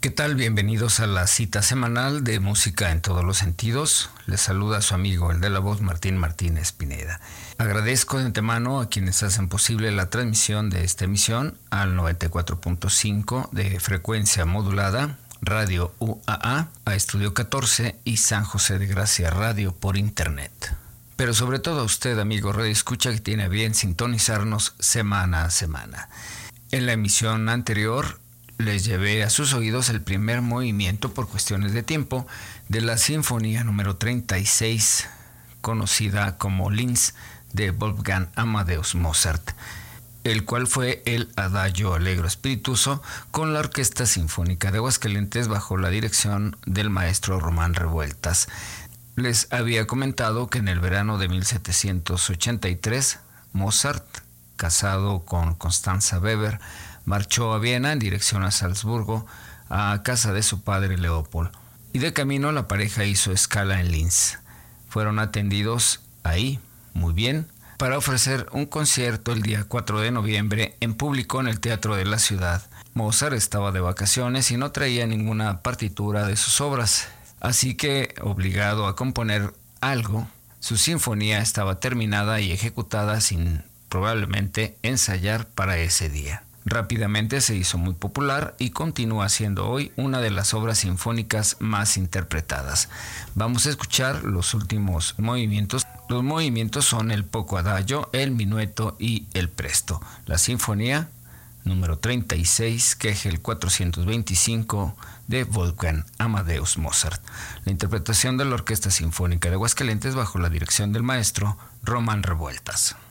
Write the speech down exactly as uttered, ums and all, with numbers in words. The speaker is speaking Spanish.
¿Qué tal? Bienvenidos a la cita semanal de Música en Todos los Sentidos. Les saluda su amigo, el de la voz, Martín Martínez Pineda. Agradezco de antemano a quienes hacen posible la transmisión de esta emisión al noventa y cuatro punto cinco de frecuencia modulada, Radio U A A, a Estudio catorce y San José de Gracia Radio por Internet. Pero sobre todo a usted, amigo Radio Escucha, que tiene a bien sintonizarnos semana a semana. En la emisión anterior les llevé a sus oídos el primer movimiento, por cuestiones de tiempo, de la Sinfonía número treinta y seis, conocida como Linz, de Wolfgang Amadeus Mozart, el cual fue el Adagio Allegro Spirituoso con la Orquesta Sinfónica de Aguascalientes bajo la dirección del maestro Román Revueltas. Les había comentado que en el verano de mil setecientos ochenta y tres, Mozart, casado con Constanza Weber, marchó a Viena en dirección a Salzburgo, a casa de su padre Leopold, y de camino la pareja hizo escala en Linz. Fueron atendidos ahí muy bien para ofrecer un concierto el día cuatro de noviembre en público en el Teatro de la Ciudad. Mozart estaba de vacaciones y no traía ninguna partitura de sus obras, así que, obligado a componer algo, su sinfonía estaba terminada y ejecutada sin probablemente ensayar para ese día. Rápidamente se hizo muy popular y continúa siendo hoy una de las obras sinfónicas más interpretadas. Vamos a escuchar los últimos movimientos. Los movimientos son el poco adagio, el minueto y el presto. La sinfonía número treinta y seis, Kegel cuatrocientos veinticinco, de Wolfgang Amadeus Mozart. La interpretación de la Orquesta Sinfónica de Aguascalientes bajo la dirección del maestro Román Revueltas.